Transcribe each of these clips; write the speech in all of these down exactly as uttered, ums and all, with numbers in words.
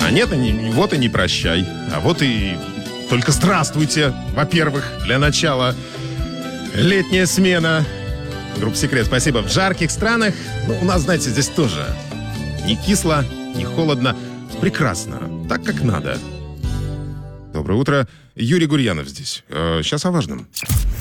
А нет, и, вот и не прощай. А вот и только здравствуйте, во-первых, для начала. Летняя смена. Группа «Секрет», спасибо. В жарких странах, ну, у нас, знаете, здесь тоже не кисло, не холодно. Прекрасно, так как надо. Доброе утро. Юрий Гурьянов здесь. Э, сейчас о важном.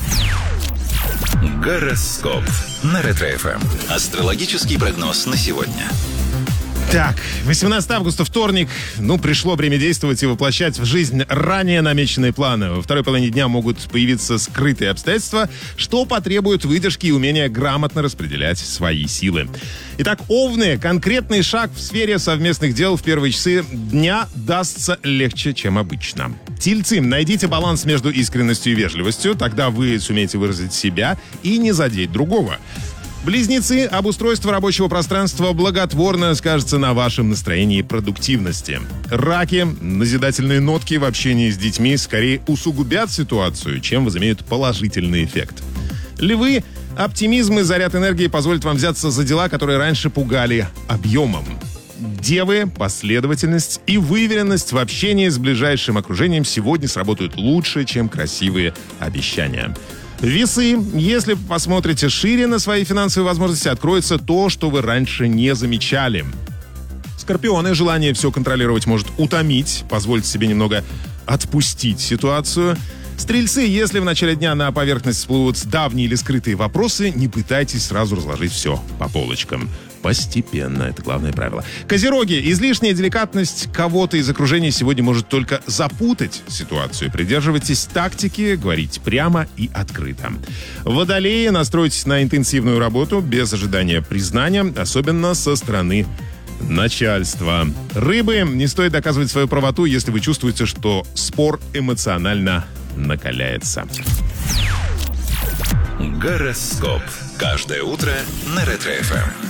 Гороскоп на Ретро-эф эм. Астрологический прогноз на сегодня. Так, восемнадцатого августа, вторник. Ну, пришло время действовать и воплощать в жизнь ранее намеченные планы. Во второй половине дня могут появиться скрытые обстоятельства, что потребует выдержки и умения грамотно распределять свои силы. Итак, овны, конкретный шаг в сфере совместных дел в первые часы дня дастся легче, чем обычно. Тельцы, найдите баланс между искренностью и вежливостью, тогда вы сумеете выразить себя и не задеть другого. Близнецы, обустройство рабочего пространства благотворно скажется на вашем настроении и продуктивности. Раки, назидательные нотки в общении с детьми скорее усугубят ситуацию, чем возымеют положительный эффект. Львы, оптимизм и заряд энергии позволят вам взяться за дела, которые раньше пугали объемом. Девы, последовательность и выверенность в общении с ближайшим окружением сегодня сработают лучше, чем красивые обещания. Весы, если посмотрите шире на свои финансовые возможности, откроется то, что вы раньше не замечали. Скорпионы, желание все контролировать может утомить, позвольте себе немного отпустить ситуацию. Стрельцы, если в начале дня на поверхность всплывут давние или скрытые вопросы, не пытайтесь сразу разложить все по полочкам. Постепенно, это главное правило. Козероги, излишняя деликатность кого-то из окружения сегодня может только запутать ситуацию. Придерживайтесь тактики, говорите прямо и открыто. Водолеи, настройтесь на интенсивную работу без ожидания признания, особенно со стороны начальства. Рыбы, не стоит доказывать свою правоту, если вы чувствуете, что спор эмоционально накаляется. Гороскоп. Каждое утро на Ретро-эф эм.